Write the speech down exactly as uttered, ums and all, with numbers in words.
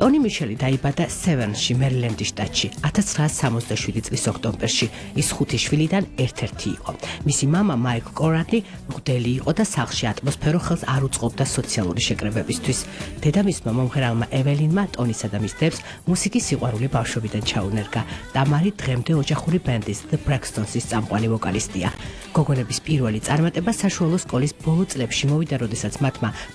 ტონი მიჩელი დაიბადა სევერნში, მერილენდის შტატში, ათას ცხრაასი სამოცდაშვიდი წლის ოქტომბერში. ის ხუთი შვილიდან ერთ-ერთი იყო. მისი მამა მაიკ კორატი მღვდელი იყო და სახლში ატმოსფერო ხელს არ უწყობდა სოციალური შეკრებებისთვის. დედამისმა მომღერალმა ეველინმა ტონისა და მის დებს მუსიკის სიყვარული ბავშვობიდან ჩაუნერგა. ტამარი დღემდე ოჯახური ბენდის The Braxtons-ის წამყვანი ვოკალისტია. გოგონების პირველი წარმატება საშუალო სკოლის ბოლო წლებში მოვიდა, როდესაც მათმა